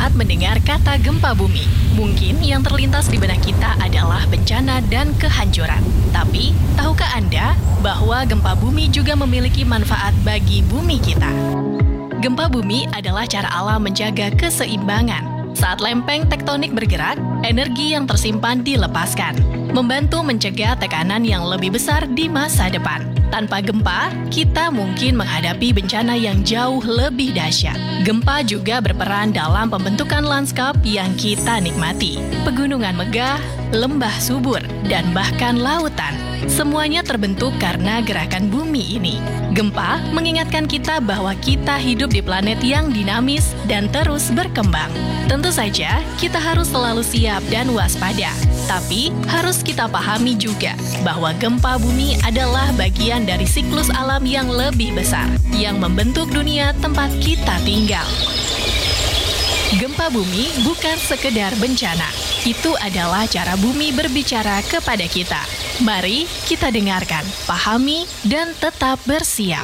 saat mendengar kata gempa bumi, mungkin yang terlintas di benak kita adalah bencana dan kehancuran. Tapi, tahukah Anda bahwa gempa bumi juga memiliki manfaat bagi bumi kita? Gempa bumi adalah cara alam menjaga keseimbangan. Saat lempeng tektonik bergerak, energi yang tersimpan dilepaskan, membantu mencegah tekanan yang lebih besar di masa depan. Tanpa gempa, kita mungkin menghadapi bencana yang jauh lebih dahsyat. Gempa juga berperan dalam pembentukan lanskap yang kita nikmati. Pegunungan megah, lembah subur, dan bahkan lautan. Semuanya terbentuk karena gerakan bumi ini. Gempa mengingatkan kita bahwa kita hidup di planet yang dinamis dan terus berkembang. Tentu saja, kita harus selalu siap dan waspada. Tapi, harus kita pahami juga bahwa gempa bumi adalah bagian dari siklus alam yang lebih besar, yang membentuk dunia tempat kita tinggal. Gempa bumi bukan sekedar bencana. Itu adalah cara bumi berbicara kepada kita. Mari kita dengarkan, pahami, dan tetap bersiap.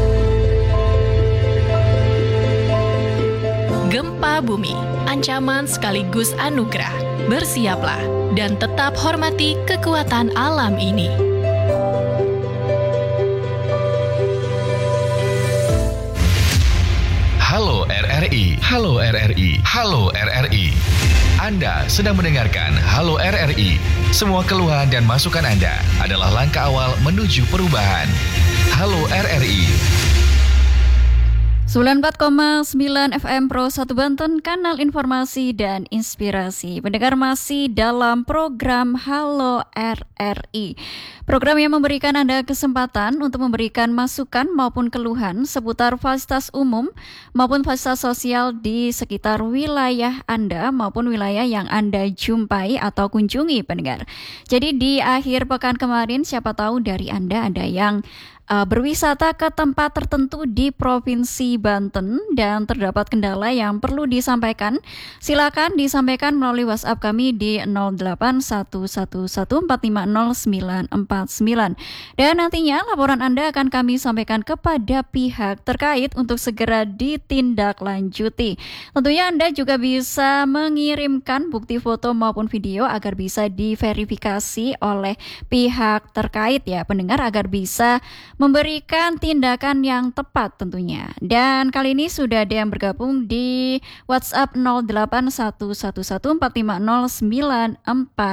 Gempa bumi, ancaman sekaligus anugerah. Bersiaplah dan tetap hormati kekuatan alam ini. Halo RRI, halo RRI, halo RRI. Anda sedang mendengarkan Halo RRI. Semua keluhan dan masukan Anda adalah langkah awal menuju perubahan. Halo RRI. 94,9 FM Pro 1 Banten, kanal informasi dan inspirasi. Pendengar masih dalam program Halo RRI. Program yang memberikan Anda kesempatan untuk memberikan masukan maupun keluhan seputar fasilitas umum maupun fasilitas sosial di sekitar wilayah Anda maupun wilayah yang Anda jumpai atau kunjungi, pendengar. Jadi di akhir pekan kemarin, siapa tahu dari Anda ada yang berwisata ke tempat tertentu di Provinsi Banten dan terdapat kendala yang perlu disampaikan. Silakan disampaikan melalui WhatsApp kami di 0811145099. Dan nantinya laporan Anda akan kami sampaikan kepada pihak terkait untuk segera ditindaklanjuti. Tentunya Anda juga bisa mengirimkan bukti foto maupun video agar bisa diverifikasi oleh pihak terkait ya pendengar, agar bisa memberikan tindakan yang tepat tentunya. Dan kali ini sudah ada yang bergabung di WhatsApp 0811145099.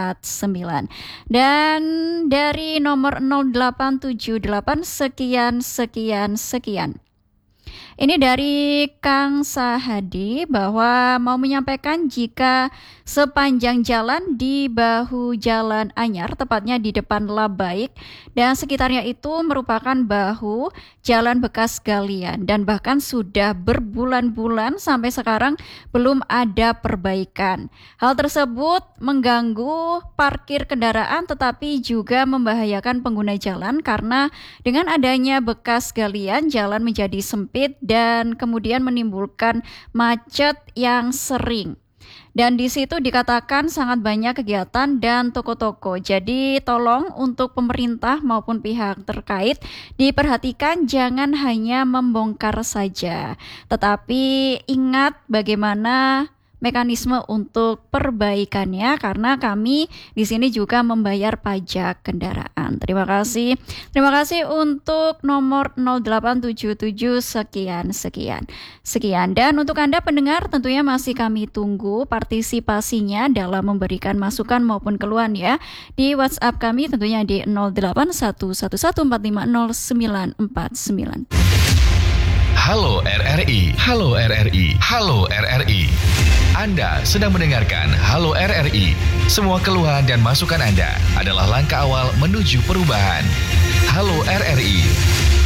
Dan dari nomor 0878 sekian. Ini dari Kang Sahadi bahwa mau menyampaikan jika sepanjang jalan di bahu Jalan Anyar, tepatnya di depan Labaik dan sekitarnya itu merupakan bahu jalan bekas galian dan bahkan sudah berbulan-bulan sampai sekarang belum ada perbaikan. Hal tersebut mengganggu parkir kendaraan tetapi juga membahayakan pengguna jalan karena dengan adanya bekas galian jalan menjadi sempit dan kemudian menimbulkan macet yang sering. Dan di situ dikatakan sangat banyak kegiatan dan toko-toko. Jadi tolong untuk pemerintah maupun pihak terkait diperhatikan, jangan hanya membongkar saja, tetapi ingat bagaimana mekanisme untuk perbaikannya karena kami di sini juga membayar pajak kendaraan. Terima kasih untuk nomor 0877 sekian. Dan untuk Anda pendengar tentunya masih kami tunggu partisipasinya dalam memberikan masukan maupun keluhan ya di WhatsApp kami tentunya di 0811145099. Halo RRI, halo RRI, halo RRI. Anda sedang mendengarkan Halo RRI. Semua keluhan dan masukan Anda adalah langkah awal menuju perubahan. Halo RRI.